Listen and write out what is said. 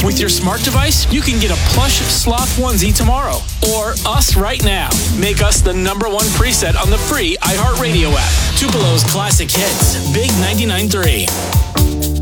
With your smart device, you can get a plush sloth onesie tomorrow. Or us right now. Make us the number one preset on the free iHeartRadio app. Tupelo's classic hits. Big 99.3.